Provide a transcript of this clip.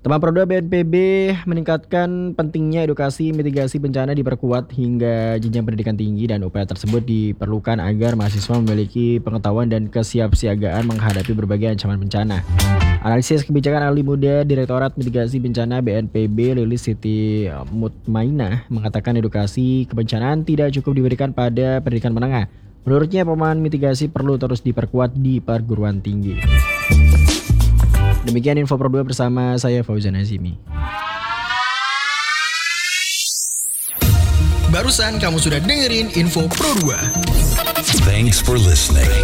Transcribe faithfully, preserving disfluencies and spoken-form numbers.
Teman Pro dua B N P B meningkatkan pentingnya edukasi mitigasi bencana diperkuat hingga jenjang pendidikan tinggi dan upaya tersebut diperlukan agar mahasiswa memiliki pengetahuan dan kesiapsiagaan menghadapi berbagai ancaman bencana. Analisis kebijakan ahli muda Direktorat Mitigasi Bencana B N P B Lilis Siti Mutmainah mengatakan edukasi kebencanaan tidak cukup diberikan pada pendidikan menengah. Menurutnya pemahaman mitigasi perlu terus diperkuat di perguruan tinggi. Demikian info Pro dua bersama saya Fauzan Azimi. Barusan kamu sudah dengerin info Pro dua. Thanks for listening.